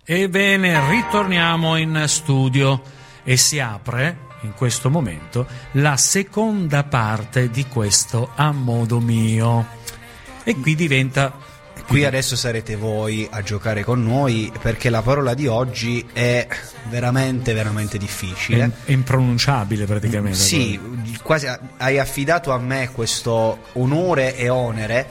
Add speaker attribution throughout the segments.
Speaker 1: Ebbene, ritorniamo in studio e si apre in questo momento la seconda parte di questo A modo mio. E qui diventa...
Speaker 2: Qui adesso sarete voi a giocare con noi, perché la parola di oggi è veramente, veramente difficile.
Speaker 1: È impronunciabile praticamente.
Speaker 2: Sì, quasi hai affidato a me questo onore e onere,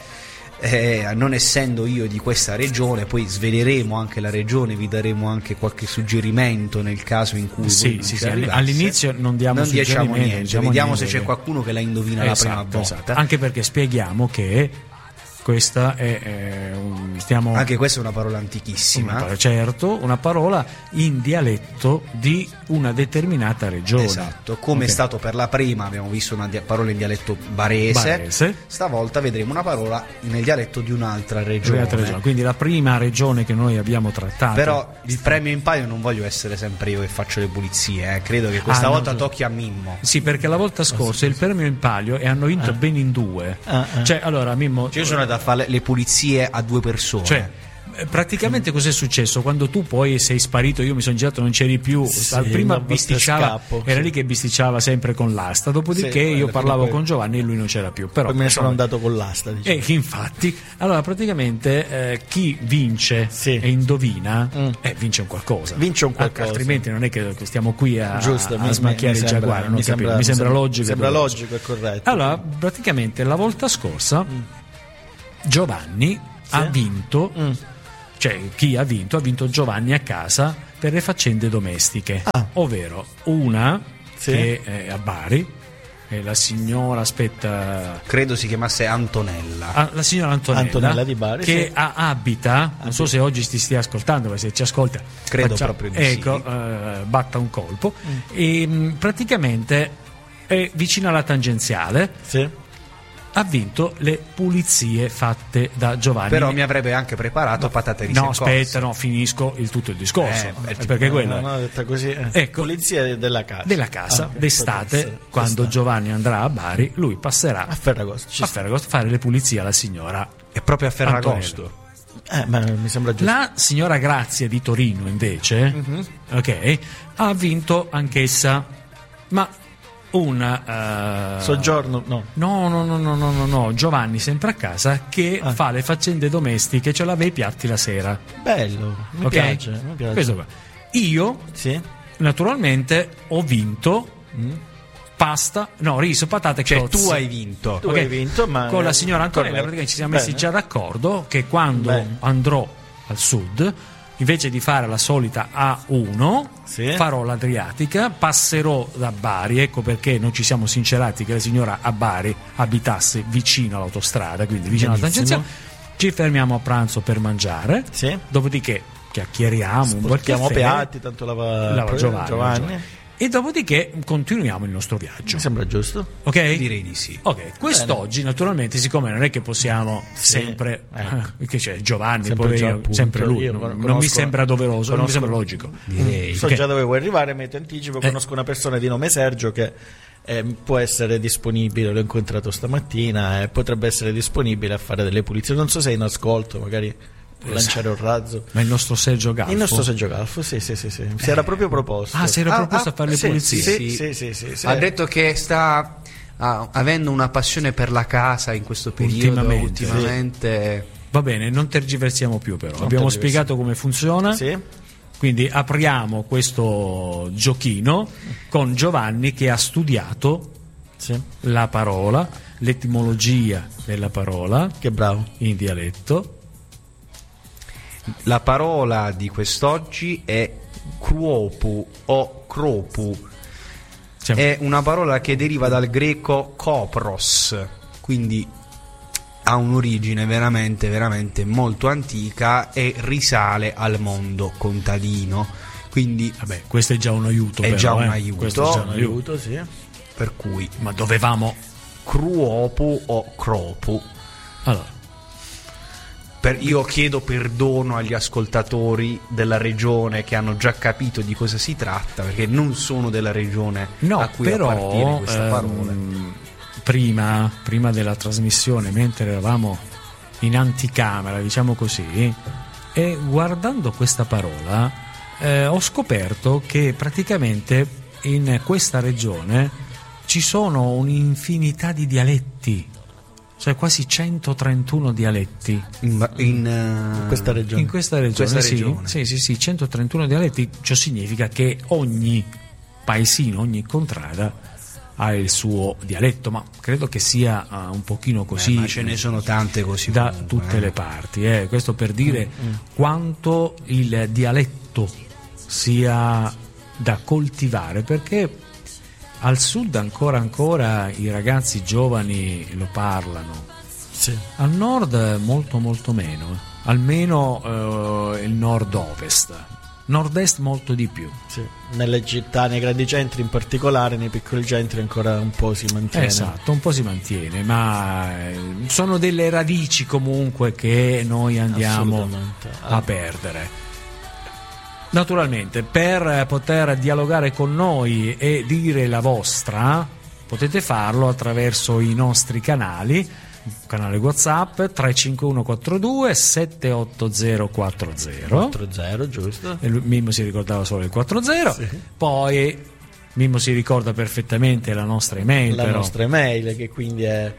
Speaker 2: non essendo io di questa regione. Poi sveleremo anche la regione, vi daremo anche qualche suggerimento nel caso in cui
Speaker 1: sì, all'inizio non diciamo
Speaker 2: niente,
Speaker 1: diciamo
Speaker 2: vediamo
Speaker 1: niente,
Speaker 2: se c'è qualcuno che la indovina la prima volta.
Speaker 1: Esatto. Anche perché spieghiamo che questa stiamo...
Speaker 2: Anche questa è una parola antichissima.
Speaker 1: Certo, una parola in dialetto di una determinata regione.
Speaker 2: Esatto, come è stato per la prima, abbiamo visto una parola in dialetto barese. Stavolta vedremo una parola nel dialetto di un'altra regione.
Speaker 1: Quindi la prima regione che noi abbiamo trattato.
Speaker 2: Però il premio in palio non voglio essere sempre io che faccio le pulizie, credo che questa volta tocchi a Mimmo.
Speaker 1: Sì, perché la volta scorsa il premio in palio e hanno vinto ben in due. Cioè, allora Mimmo,
Speaker 2: io sono da fare le pulizie a due persone.
Speaker 1: Cioè, praticamente cos'è successo? Quando tu poi sei sparito, io mi sono girato, non c'eri più. Prima bisticciava, era lì che bisticciava sempre con l'asta. Dopodiché io parlavo con Giovanni e lui non c'era più. Però
Speaker 3: poi me ne sono andato con l'asta.
Speaker 1: Diciamo. Infatti, allora praticamente chi vince e indovina vince un qualcosa. Altrimenti non è che stiamo qui a smacchiare il giaguaro. Mi sembra logico.
Speaker 3: Sembra logico e corretto.
Speaker 1: Allora, praticamente la volta scorsa Giovanni ha vinto. Cioè, chi ha vinto Giovanni a casa per le faccende domestiche, ovvero una che è a Bari, è la signora,
Speaker 2: credo si chiamasse Antonella,
Speaker 1: la signora Antonella
Speaker 3: di Bari,
Speaker 1: che abita, non so se oggi ti stia ascoltando, ma se ci ascolta
Speaker 2: credo proprio di
Speaker 1: ecco, batta un colpo. E praticamente è vicino alla tangenziale. Ha vinto le pulizie fatte da Giovanni.
Speaker 2: Però mi avrebbe anche preparato patate risse.
Speaker 1: No, aspetta, finisco tutto il discorso. Perché quello
Speaker 3: detta così.
Speaker 1: Ecco,
Speaker 3: pulizie della casa.
Speaker 1: D'estate, quando Giovanni andrà a Bari, lui passerà
Speaker 3: a Ferragosto
Speaker 1: a fare le pulizie alla signora.
Speaker 2: È proprio a Ferragosto.
Speaker 3: Ma mi sembra giusto.
Speaker 1: La signora Grazia di Torino, invece, ha vinto anch'essa, ma un
Speaker 3: soggiorno
Speaker 1: no, Giovanni sempre a casa che fa le faccende domestiche, ce l'aveva i piatti la sera.
Speaker 3: Bello, mi piace.
Speaker 1: Questo qua. Io naturalmente ho vinto riso, patate, cozze.
Speaker 2: Tu hai vinto.
Speaker 1: Ma con la signora Antonella praticamente ci siamo messi già d'accordo che quando andrò al sud, invece di fare la solita A1 farò l'Adriatica, passerò da Bari. Ecco perché non ci siamo sincerati che la signora a Bari abitasse vicino all'autostrada, quindi vicino alla tangenziale. Ci fermiamo a pranzo per mangiare, dopodiché chiacchieriamo,
Speaker 3: portiamo piatti, tanto lava Giovanni.
Speaker 1: E dopodiché continuiamo il nostro viaggio.
Speaker 3: Mi sembra giusto.
Speaker 1: Ok?
Speaker 2: Direi di sì.
Speaker 1: Ok, quest'oggi naturalmente, siccome non è che possiamo sempre che c'è Giovanni, sempre lui, non mi sembra doveroso, non mi sembra logico.
Speaker 2: Direi.
Speaker 3: So già dove vuoi arrivare, ma ti anticipo, conosco una persona di nome Sergio che può essere disponibile, l'ho incontrato stamattina e potrebbe essere disponibile a fare delle pulizie. Non so se è in ascolto, magari lanciare un razzo.
Speaker 1: Ma il nostro Sergio Galfo?
Speaker 3: Il nostro Sergio Galfo, sì. Si era proprio proposto.
Speaker 1: Si era proposto a fare le pulizie?
Speaker 2: Sì. Ha detto che sta avendo una passione per la casa in questo periodo. Ultimamente.
Speaker 1: Va bene, non tergiversiamo più però. Abbiamo spiegato come funziona. Quindi apriamo questo giochino con Giovanni che ha studiato la parola, l'etimologia della parola.
Speaker 3: Che bravo.
Speaker 1: In dialetto.
Speaker 2: La parola di quest'oggi è kruopu o kropu. È una parola che deriva dal greco kopros, quindi ha un'origine veramente, veramente molto antica e risale al mondo contadino. Quindi
Speaker 1: questo è già un aiuto.
Speaker 2: È già un
Speaker 1: aiuto,
Speaker 2: sì. Per cui,
Speaker 1: ma dovevamo
Speaker 2: kruopu o kropu.
Speaker 1: Allora,
Speaker 2: io chiedo perdono agli ascoltatori della regione che hanno già capito di cosa si tratta, perché non sono della regione a cui appartiene questa parola. Prima della trasmissione, mentre eravamo in anticamera, diciamo così,
Speaker 1: E guardando questa parola ho scoperto che praticamente in questa regione ci sono un'infinità di dialetti, cioè quasi 131 dialetti
Speaker 3: in questa regione.
Speaker 1: In questa regione, sì, 131 dialetti. Ciò significa che ogni paesino, ogni contrada ha il suo dialetto, ma credo che sia un pochino così.
Speaker 2: Ma ce ne sono tante così
Speaker 1: da
Speaker 2: comunque,
Speaker 1: tutte le parti. Questo per dire quanto il dialetto sia da coltivare, perché al sud ancora i ragazzi giovani lo parlano,
Speaker 3: sì.
Speaker 1: Al nord molto molto meno, almeno il nord-ovest. Nord-est molto di più.
Speaker 3: Sì. Nelle città, nei grandi centri in particolare, nei piccoli centri ancora un po' si mantiene.
Speaker 1: Esatto, un po' si mantiene, ma sono delle radici comunque che noi andiamo a perdere. Naturalmente, per poter dialogare con noi e dire la vostra, potete farlo attraverso i nostri canali WhatsApp 35142 78040
Speaker 3: 40, giusto.
Speaker 1: E Mimmo si ricordava solo il 40, sì. Poi Mimmo si ricorda perfettamente la nostra email,
Speaker 3: nostra email, che quindi è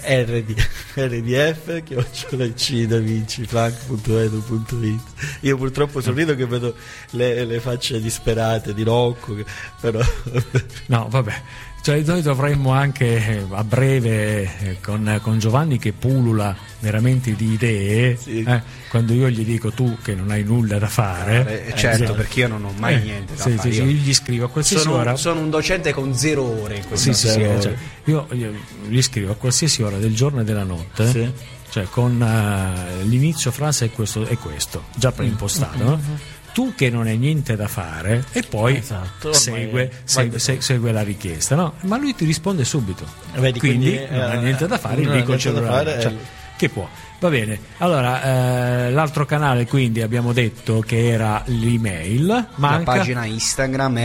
Speaker 3: rdf@davincifrank.edu.it. Io purtroppo sorrido che vedo le facce disperate di Rocco, però
Speaker 1: no, vabbè. Cioè noi dovremmo anche a breve con Giovanni che pullula veramente di idee, sì. Quando io gli dico tu che non hai nulla da fare,
Speaker 2: certo, perché io non ho mai niente da fare.
Speaker 1: Io gli scrivo a qualsiasi ora.
Speaker 2: Sono un docente con 0 ore in questa
Speaker 1: cioè, io gli scrivo a qualsiasi ora del giorno e della notte, sì. Cioè con l'inizio frase è questo già preimpostato, no? Tu che non hai niente da fare, e poi
Speaker 3: esatto,
Speaker 1: segue la richiesta, no? Ma lui ti risponde subito.
Speaker 3: Vedi,
Speaker 1: quindi non ha niente da fare, gli dico il cellulare, cioè, che può. Va bene, allora l'altro canale quindi abbiamo detto che era l'email,
Speaker 2: la pagina Instagram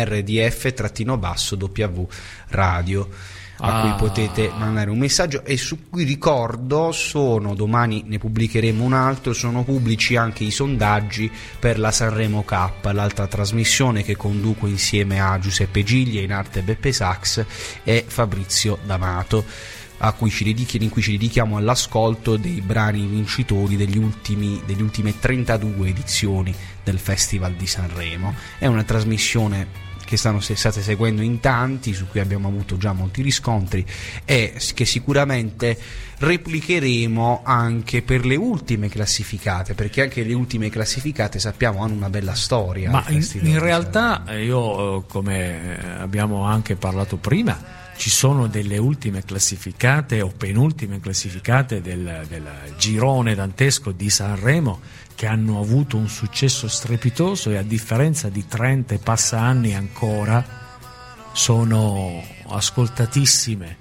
Speaker 2: rdf_w radio, a cui potete mandare un messaggio, e su cui ricordo domani ne pubblicheremo un altro, sono pubblici anche i sondaggi per la Sanremo Cup, l'altra trasmissione che conduco insieme a Giuseppe Giglia, in arte Beppe Sax e Fabrizio D'Amato, in cui ci dedichiamo all'ascolto dei brani vincitori delle ultime 32 edizioni del Festival di Sanremo. È una trasmissione che state seguendo in tanti, su cui abbiamo avuto già molti riscontri, e che sicuramente replicheremo anche per le ultime classificate, perché anche le ultime classificate sappiamo hanno una bella storia.
Speaker 1: Ma in realtà io, come abbiamo anche parlato prima, ci sono delle ultime classificate o penultime classificate del girone dantesco di Sanremo che hanno avuto un successo strepitoso, e a differenza di 30 e passa anni ancora sono ascoltatissime.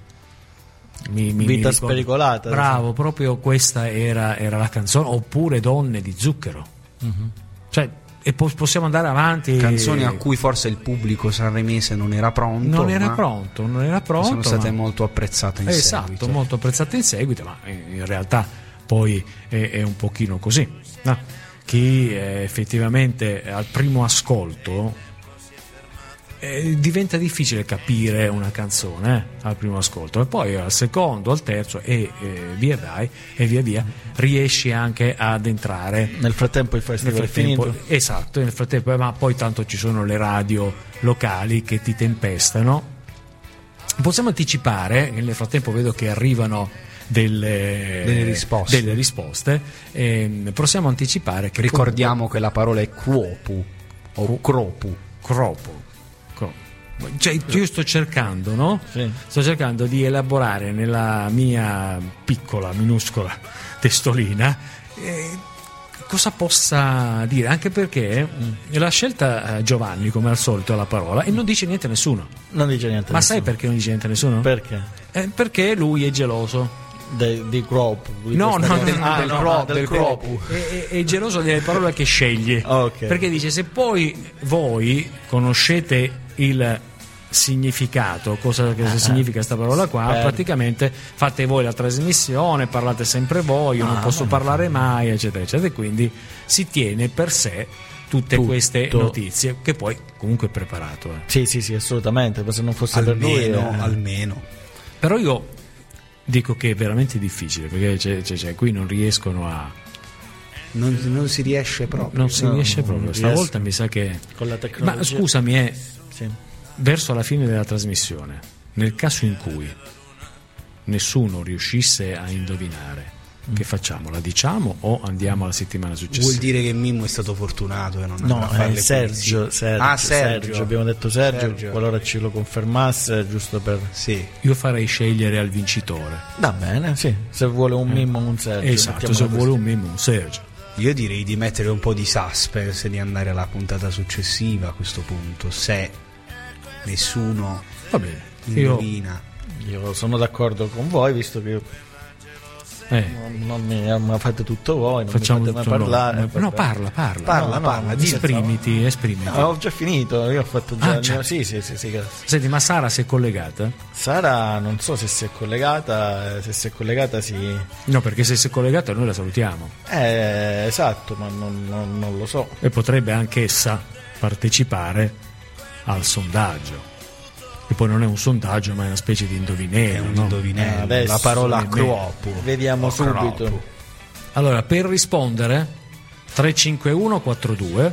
Speaker 3: Vita spericolata.
Speaker 1: Bravo, proprio questa era la canzone, oppure Donne di Zucchero. Cioè, e possiamo andare avanti.
Speaker 2: Canzoni a cui forse il pubblico sanremese non era pronto.
Speaker 1: Non era pronto.
Speaker 2: Sono state molto apprezzate in seguito.
Speaker 1: Esatto, molto apprezzate in seguito, ma in realtà poi è un pochino così, no? Chi effettivamente al primo ascolto diventa difficile capire una canzone al primo ascolto, e poi al secondo, al terzo e via via riesci anche ad entrare.
Speaker 3: Nel frattempo il festival è finito.
Speaker 1: Esatto, nel frattempo, ma poi tanto ci sono le radio locali che ti tempestano. Possiamo anticipare, nel frattempo vedo che arrivano delle risposte, possiamo anticipare che
Speaker 2: ricordiamo che la parola è cropu o cropu.
Speaker 1: Cioè, io sto cercando, no?
Speaker 3: Sì.
Speaker 1: Sto cercando di elaborare nella mia piccola, minuscola testolina cosa possa dire, anche perché l'ha scelta Giovanni come al solito la parola e non dice niente a nessuno.
Speaker 3: Non dice niente.
Speaker 1: Ma sai perché non dice niente a nessuno?
Speaker 3: Perché?
Speaker 1: Perché lui è geloso.
Speaker 3: Di crop.
Speaker 1: Del crop. È geloso delle parole che sceglie.
Speaker 3: Okay.
Speaker 1: Perché dice: se poi voi conoscete il significato, cosa significa questa parola qua, praticamente fate voi la trasmissione, parlate sempre voi, io non posso parlare mai, eccetera eccetera, e quindi si tiene per sé tutte queste notizie, che poi comunque è preparato.
Speaker 3: Sì, assolutamente, se non fosse almeno, per lui
Speaker 2: almeno.
Speaker 1: Però io dico che è veramente difficile, perché qui non riescono a
Speaker 2: non si riesce proprio.
Speaker 1: Stavolta mi sa che
Speaker 3: con la tecnologia.
Speaker 1: Ma scusami, verso la fine della trasmissione, nel caso in cui nessuno riuscisse a indovinare, che facciamo? La diciamo o andiamo alla settimana successiva?
Speaker 2: Vuol dire che Mimmo è stato fortunato e non
Speaker 3: è Sergio. Sergio, abbiamo detto Sergio, qualora ce lo confermasse, giusto per...
Speaker 2: Sì.
Speaker 1: Io farei scegliere al vincitore.
Speaker 3: Va bene, sì, se vuole un Mimmo un Sergio.
Speaker 1: Esatto, se vuole un Mimmo un Sergio.
Speaker 2: Io direi di mettere un po' di suspense, di andare alla puntata successiva a questo punto, se nessuno indovina.
Speaker 3: Io sono d'accordo con voi, visto che non mi fate tutto voi, non
Speaker 1: facciamo
Speaker 3: mi fate mai parlare.
Speaker 1: No, parla, esprimiti.
Speaker 3: No, ho già finito, io ho fatto già. Sì.
Speaker 1: Senti, ma Sara si è collegata?
Speaker 3: Sara non so se si è collegata, sì.
Speaker 1: No, perché se si è collegata noi la salutiamo.
Speaker 3: Esatto, ma non lo so.
Speaker 1: E potrebbe anch'essa partecipare al sondaggio. Che poi non è un sondaggio, ma è una specie di indovinello.
Speaker 2: È un indovinello. La parola cropu.
Speaker 3: Vediamo subito.
Speaker 1: Allora, per rispondere 351 42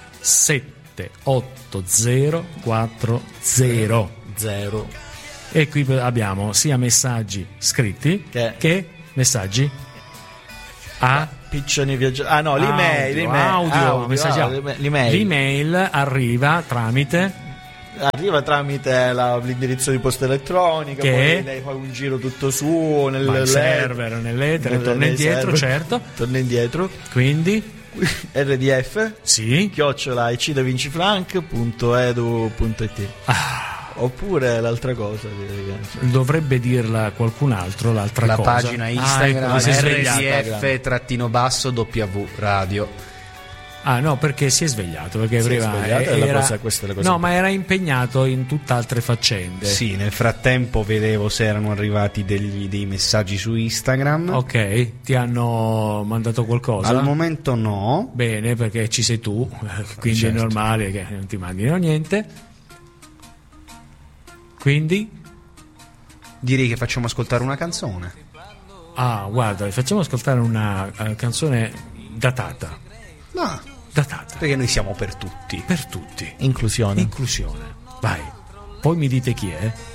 Speaker 1: 780 40. E qui abbiamo sia messaggi scritti che messaggi a
Speaker 3: piccioni viaggiatori.
Speaker 1: L'email arriva tramite
Speaker 3: l'indirizzo di posta elettronica, poi lei fa un giro tutto suo nel
Speaker 1: server, nell'etere, torna indietro, certo.
Speaker 3: Torna indietro.
Speaker 1: Quindi
Speaker 3: RDF
Speaker 1: sì
Speaker 3: @icida25franc.edu.it. Oppure l'altra cosa
Speaker 1: dovrebbe dirla qualcun altro, l'altra
Speaker 2: la
Speaker 1: cosa,
Speaker 2: la pagina Instagram RDF-W radio.
Speaker 1: No, perché si è svegliato, perché prima era no, ma era impegnato in tutt'altre faccende.
Speaker 2: Sì, nel frattempo vedevo se erano arrivati dei messaggi su Instagram.
Speaker 1: Ok, ti hanno mandato qualcosa?
Speaker 2: Al momento no.
Speaker 1: Bene, perché ci sei tu, quindi certo. È normale che non ti mandino niente. Quindi
Speaker 2: direi che facciamo ascoltare una canzone.
Speaker 1: Guarda, facciamo ascoltare una canzone datata. Datata.
Speaker 2: Perché noi siamo per tutti.
Speaker 1: Per tutti.
Speaker 3: Inclusione.
Speaker 1: Vai. Poi mi dite chi è.